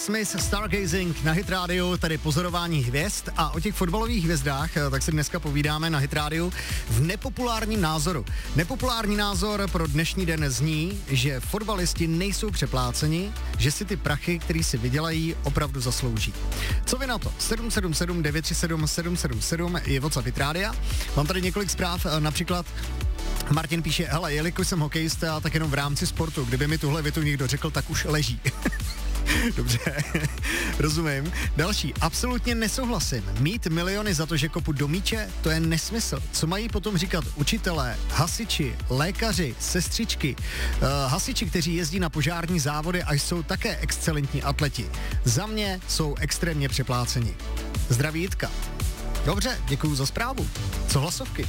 Smith, Stargazing na Hit Radio, tady pozorování hvězd, a o těch fotbalových hvězdách tak si dneska povídáme na Hit Radio v nepopulárním názoru. Nepopulární názor pro dnešní den zní, že fotbalisti nejsou přepláceni, že si ty prachy, který si vydělají, opravdu zaslouží. Co vy na to? 777 937 777 je WhatsApp Hit Rádia. Mám tady několik zpráv, například Martin píše, hele, jelikož jsem hokejista, tak jenom v rámci sportu. Kdyby mi tuhle větu někdo řekl, tak už leží. Dobře, rozumím. Další, absolutně nesouhlasím. Mít miliony za to, že kopu do míče, to je nesmysl. Co mají potom říkat učitelé, hasiči, lékaři, sestřičky, hasiči, kteří jezdí na požární závody a jsou také excelentní atleti. Za mě jsou extrémně přepláceni. Zdraví Jitka. Dobře, děkuju za zprávu. Co hlasovky?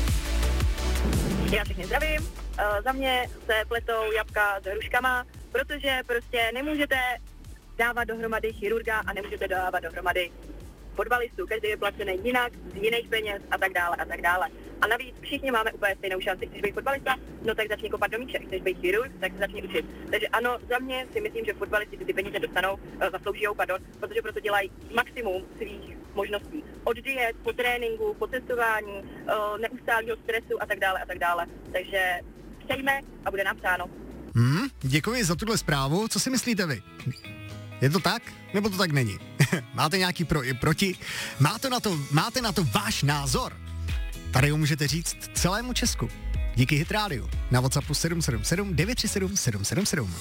Já všechny zdravím. Za mě se pletou jabka s hruškama, protože prostě nemůžete dávat dohromady chirurga a nemůžete dávat dohromady fotbalistů. Každý je placený jinak, z jiných peněz a tak dále a tak dále. A navíc všichni máme úplně stejnou šanci. Chceš být fotbalista? No tak začni kopat do míče. Chceš být chirurg? Tak se začni učit. Takže ano, za mě si myslím, že fotbalisti ty peníze dostanou, zasloužijou, protože proto dělají maximum svých možností. Od diet, po tréninku, po cestování, neustálého stresu a tak dále a tak dále. Takže přejme a bude napsáno. Děkuji za tuhle zprávu. Co si myslíte vy? Je to tak? Nebo to tak není? Máte nějaký pro i proti? Máte na to váš názor? Tady ho můžete říct celému Česku. Díky Hit Radio. Na WhatsAppu 777 937 777.